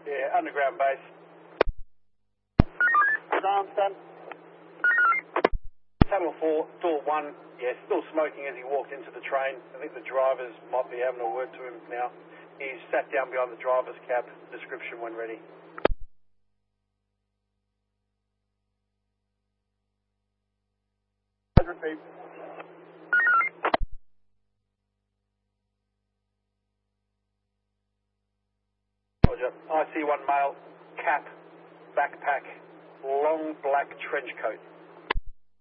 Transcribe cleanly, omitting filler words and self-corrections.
Yeah, underground base. Darmstadt. Tunnel 4, door 1, yeah, still smoking as he walked into the train. I think the drivers might be having a word to him now. He's sat down behind the driver's cab. Description when ready. Repeat. Roger. I see one male, cap, backpack, long black trench coat.